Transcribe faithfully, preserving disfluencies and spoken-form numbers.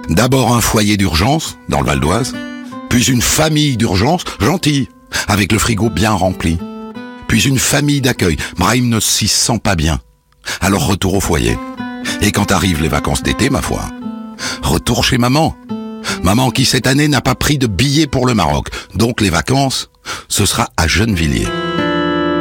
D'abord un foyer d'urgence, dans le Val d'Oise, puis une famille d'urgence, gentille, avec le frigo bien rempli, puis une famille d'accueil. Brahim ne s'y sent pas bien. Alors retour au foyer. Et quand arrivent les vacances d'été, ma foi, retour chez maman. Maman qui cette année n'a pas pris de billet pour le Maroc. Donc les vacances, ce sera à Gennevilliers.